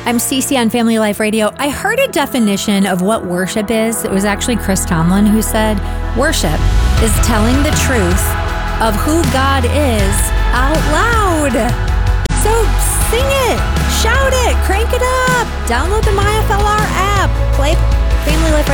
I'm Cece on Family Life Radio. I heard a definition of what worship is. It was actually Chris Tomlin who said, worship is telling the truth of who God is out loud. So sing it, shout it, crank it up, download the MyFLR app, play Family Life Radio.